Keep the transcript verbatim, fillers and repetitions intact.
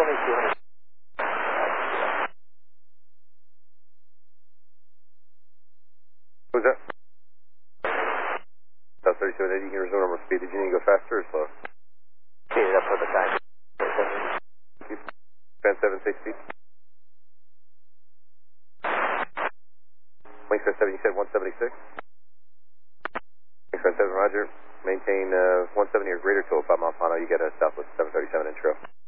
me two hundred. Who's that? South thirty-seven eighty, you can resume normal speed. Did you need to go faster or slow? Speed it up for the time. Fan seven sixty. Wingspan seven, you said one seventy-six? Wingspan seven, roger. Maintain uh, one seventy or greater to five mile final. You get a Southwest seven thirty-seven intro.